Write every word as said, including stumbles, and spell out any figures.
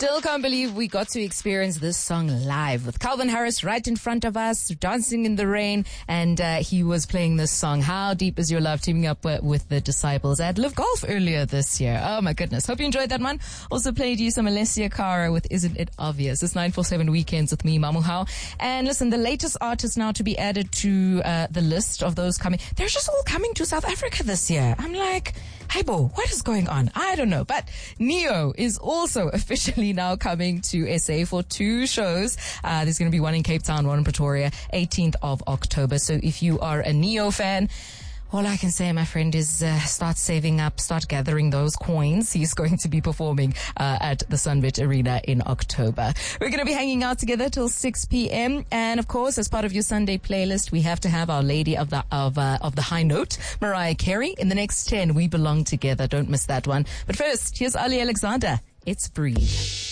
Still can't believe we got to experience this song live with Calvin Harris right in front of us, dancing in the rain, and uh, he was playing this song, How Deep Is Your Love, teaming up uh, with the Disciples at Live Golf earlier this year. Oh my goodness. Hope you enjoyed that one. Also played you some Alessia Cara with Isn't It Obvious. It's nine forty-seven Weekends with me, Mamuhao. And listen, the latest artists now to be added to uh, the list of those coming. They're just all coming to South Africa this year. I'm like, hey bo, what is going on? I don't know. But Neo is also officially now coming to S A for two shows. Uh, there's going to be one in Cape Town, one in Pretoria, eighteenth of October. So if you are a Neo fan, all I can say, my friend, is uh, start saving up, start gathering those coins. He's going to be performing uh, at the Sunbet Arena in October. We're going to be hanging out together till six p.m. And of course, as part of your Sunday playlist, we have to have Our Lady of the of uh, of the High Note, Mariah Carey. In the next ten, We Belong Together. Don't miss that one. But first, here's Ali Alexander. It's Breathe.